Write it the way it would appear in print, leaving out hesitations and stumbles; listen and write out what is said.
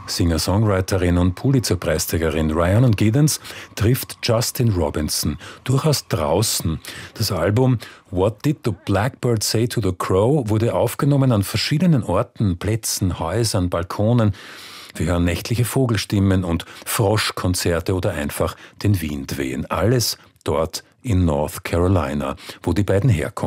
Singer-Songwriterin und Pulitzer-Preisträgerin Rhiannon Giddens trifft Justin Robinson, durchaus draußen. Das Album What Did the Blackbird Say to the Crow wurde aufgenommen an verschiedenen Orten, Plätzen, Häusern, Balkonen. Wir hören nächtliche Vogelstimmen und Froschkonzerte oder einfach den Wind wehen. Alles dort in North Carolina, wo die beiden herkommen.